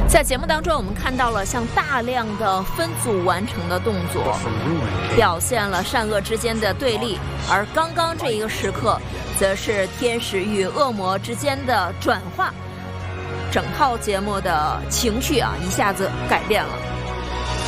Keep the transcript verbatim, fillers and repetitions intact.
在节目当中，我们看到了像大量的分组完成的动作，表现了善恶之间的对立。而刚刚这一个时刻，则是天使与恶魔之间的转化，整套节目的情绪啊，一下子改变了。